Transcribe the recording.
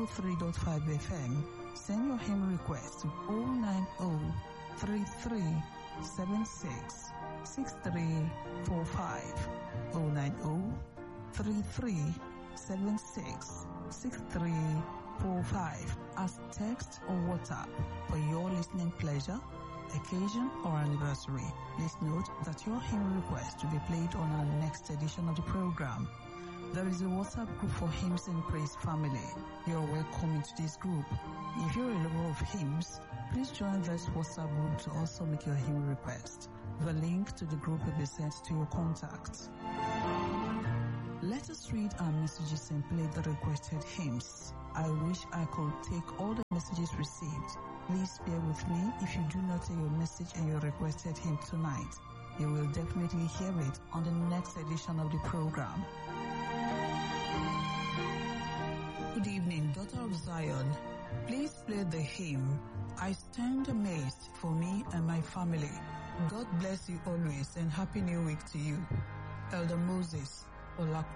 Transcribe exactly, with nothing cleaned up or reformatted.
oh three point five F M. Send your hymn request to oh nine oh three three seven six six three four five, oh nine oh three three seven six six three four five as text or WhatsApp for your listening pleasure, occasion or anniversary. Please note that your hymn request will be played on our next edition of the program. There is a WhatsApp group for Hymns and Praise family. You're welcome into this group. If you're a lover of hymns, please join this WhatsApp group to also make your hymn request. The link to the group will be sent to your contacts. Let us read our messages and play the requested hymns. I wish I could take all the messages received. Please bear with me if you do not hear your message and your requested hymn tonight. You will definitely hear it on the next edition of the program. Good evening, daughter of Zion. Please play the hymn, I Stand Amazed, for me and my family. God bless you always and Happy New Week to you. Elder Moses Olakun.